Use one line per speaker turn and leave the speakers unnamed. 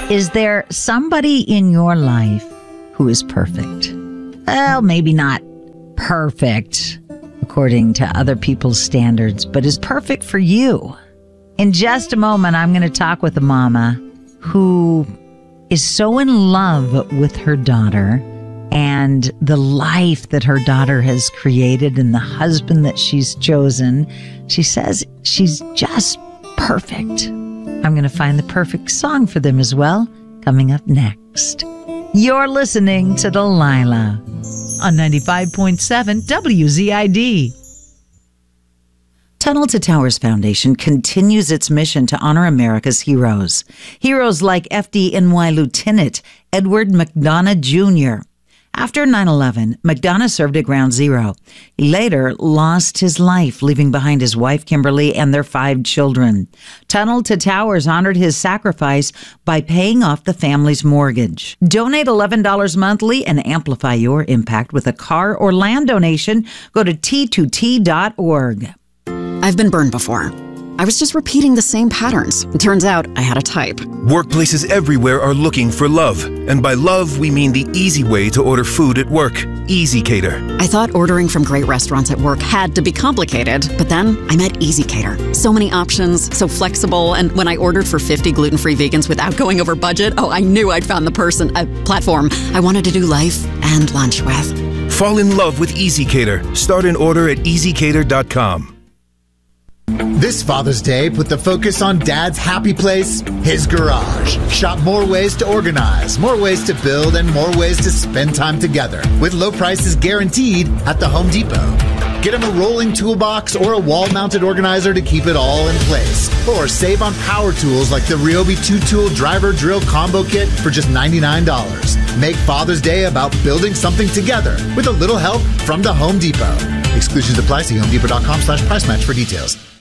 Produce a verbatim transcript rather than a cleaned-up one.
Is there somebody in your life who is perfect? Well, maybe not perfect according to other people's standards, but is perfect for you. In just a moment, I'm going to talk with a mama who is so in love with her daughter and the life that her daughter has created and the husband that she's chosen. She says she's just perfect. I'm going to find the perfect song for them as well, coming up next. You're listening to Delilah on ninety-five point seven W Z I D. Tunnel to Towers Foundation continues its mission to honor America's heroes. Heroes like F D N Y Lieutenant Edward McDonough Junior After nine eleven, McDonough served at Ground Zero. He later lost his life, leaving behind his wife, Kimberly, and their five children. Tunnel to Towers honored his sacrifice by paying off the family's mortgage. Donate eleven dollars monthly and amplify your impact with a car or land donation. Go to T two T dot org.
I've been burned before. I was just repeating the same patterns. It turns out I had a type.
Workplaces everywhere are looking for love. And by love, we mean the easy way to order food at work. Easy Cater.
I thought ordering from great restaurants at work had to be complicated, but then I met Easy Cater. So many options, so flexible, and when I ordered for fifty gluten-free vegans without going over budget, oh, I knew I'd found the person, a platform I wanted to do life and lunch with.
Fall in love with Easy Cater. Start an order at easy cater dot com.
This Father's Day, put the focus on Dad's happy place, his garage. Shop more ways to organize, more ways to build, and more ways to spend time together with low prices guaranteed at the Home Depot. Get him a rolling toolbox or a wall-mounted organizer to keep it all in place. Or save on power tools like the Ryobi two-tool driver drill combo kit for just ninety-nine dollars. Make Father's Day about building something together with a little help from the Home Depot. Exclusions apply. See home depot dot com slash price match for details.